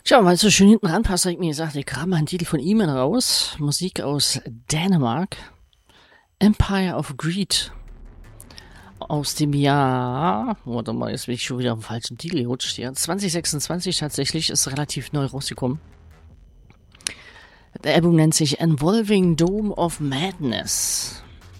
Tja, weil es so schön hinten ranpasst, habe ich mir gesagt, ich grabe mal einen Titel von ihm raus. Musik aus Dänemark. Empire of Greed. Aus dem Jahr, warte mal, jetzt bin ich schon wieder auf dem falschen Titel gerutscht hier. 2026 tatsächlich, ist relativ neu rausgekommen. Das Album nennt sich Involving Dome of Madness.